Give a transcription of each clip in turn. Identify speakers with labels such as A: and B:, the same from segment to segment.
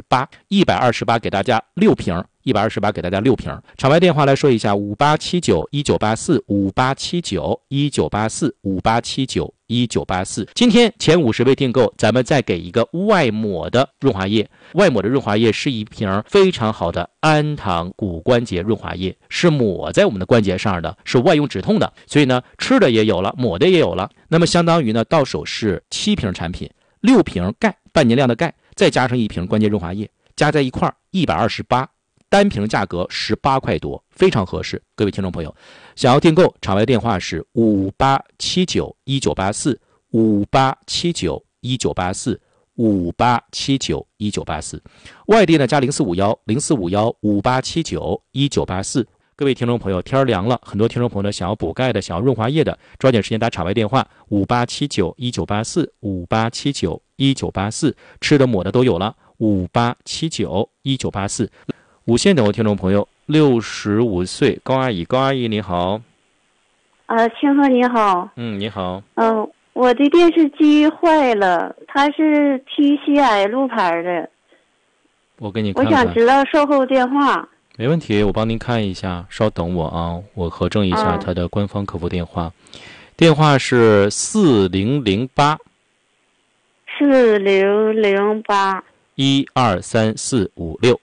A: 128给大家6瓶，128给大家6瓶。场外电话来说一下，58791984，58791984，58791984。今天前50位订购，咱们再给一个外抹的润滑液。外抹的润滑液是一瓶非常好的安糖骨关节润滑液，是抹在我们的关节上的，是外用止痛的。所以呢，吃的也有了，抹的也有了。那么相当于呢，到手是7瓶产品，6瓶钙，半年量的钙，再加上1瓶关节润滑液，加在一块128，单瓶价格18块多，非常合适。各位听众朋友，想要订购，场外电话是58791984，58791984，58791984。外地呢加0451045158791984。各位听众朋友，天凉了，很多听众朋友呢想要补钙的，想要润滑液的，抓紧时间打场外电话58791984，58791984，吃的抹的都有了，58791984。无线等候听众朋友，65岁高阿姨，高阿姨你好。
B: 清河你好。
A: 你好。
B: 我的电视机坏了，它是 TCL 牌的。
A: 我给你看看。
B: 我想知道售后电话。
A: 没问题，我帮您看一下，稍等我啊，我核证一下他的官方客服电话。电话是4008
B: 4008
A: 123456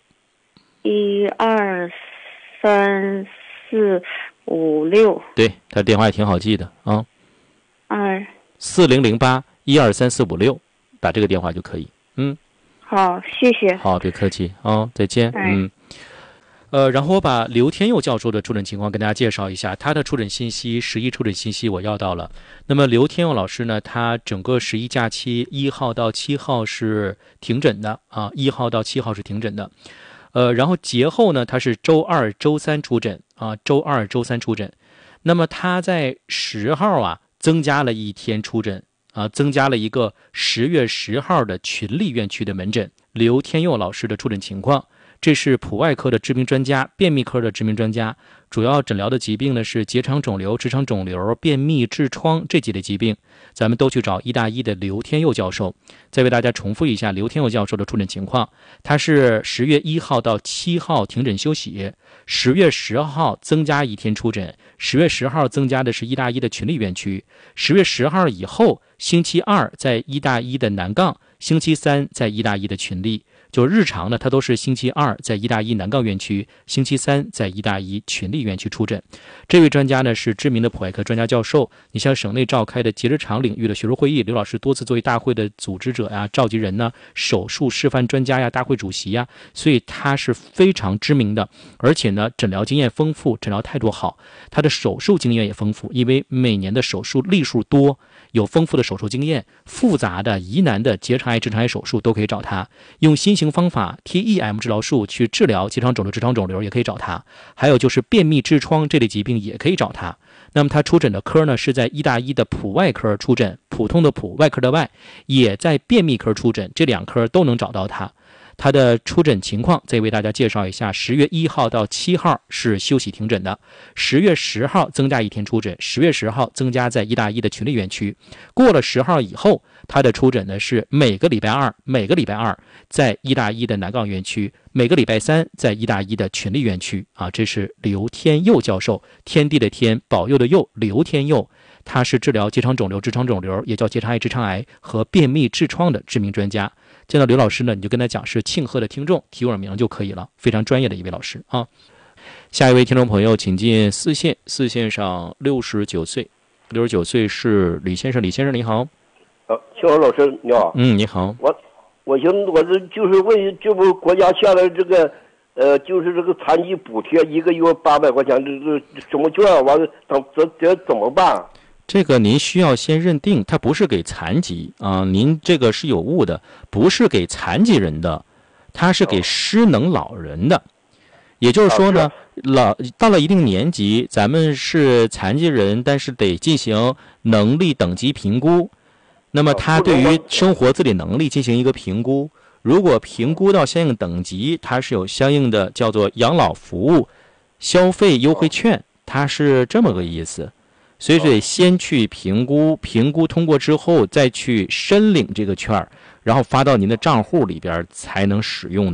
B: 123456。
A: 对，他电话也挺好记的啊。4008 123456，打这个电话就可以。
B: 好，谢谢。
A: 好，别客气啊，再见。然后我把刘天佑教授的出诊情况跟大家介绍一下，他的出诊信息11出诊信息我要到了。那么刘天佑老师呢，他整个11假期1号到7号是停诊的啊，1号到7号是停诊的。然后节后呢，他是周2、周3出诊啊，周2、周3出诊。那么他在10号啊增加了1天出诊啊，增加了一个10月10号的群力院区的门诊。刘天佑老师的出诊情况。这是普外科的知名专家，便秘科的知名专家，主要诊疗的疾病呢是结肠肿瘤、直肠肿瘤、便秘、痔疮这几类疾病，咱们都去找医大医的刘天佑教授。再为大家重复一下刘天佑教授的出诊情况，他是10月1号到7号停诊休息，10月10号增加1天出诊，10月10号增加的是医大医的群力院区，10月10号以后，星期2在医大医的南杠，星期3在医大医的群力。就日常呢，它都是星期2在医大医南杠院区，星期3在医大医群力院区出诊。这位专家呢是知名的普外科专家教授，你像省内召开的结直肠领域的学术会议，刘老师多次作为大会的组织者呀、召集人呢、手术示范专家呀、大会主席呀，所以他是非常知名的，而且呢诊疗经验丰富，诊疗态度好，他的手术经验也丰富，因为每年的手术例数多，有丰富的手术经验，复杂的疑难的结肠癌、直肠癌手术都可以找他，用新型方法 TEM 治疗术去治疗结肠肿瘤、直肠肿瘤也可以找他，还有就是便秘、痔疮这类疾病也可以找他。那么他出诊的科呢是在医大医的普外科出诊，普通的普，外科的外，也在便秘科出诊，这2科都能找到他。他的出诊情况再为大家介绍一下，10月1号到7号是休息停诊的，10月10号增加1天出诊，10月10号增加在医大医的群力院区。过了10号以后，他的出诊呢是每个礼拜二在医大医的南杠院区，每个礼拜3在医大医的群力院区啊。这是刘天佑教授，天地的天，保佑的佑，刘天佑。他是治疗结肠肿瘤、直肠肿瘤，也叫结肠癌、直肠癌和便秘、痔疮的知名专家。见到刘老师呢，你就跟他讲是庆贺的听众，提我名就可以了，非常专业的一位老师啊。下一位听众朋友，请进4线，4线上69岁，69岁是李先生，李先生你好。
C: 庆和老师你好。
A: 你好。
C: 我寻思我这就是问，这不国家下来这个就是这个残疾补贴1个月800块钱，这什么券完了这怎么办？
A: 这个您需要先认定，它不是给残疾啊，您这个是有误的，不是给残疾人的，它是给失能老人的。也就是说呢，到了一定年纪，咱们是残疾人，但是得进行能力等级评估。那么他对于生活自理能力进行一个评估，如果评估到相应等级，它是有相应的叫做养老服务消费优惠券，它是这么个意思。所以得先去评估，评估通过之后再去申领这个券，然后发到您的账户里边才能使用的。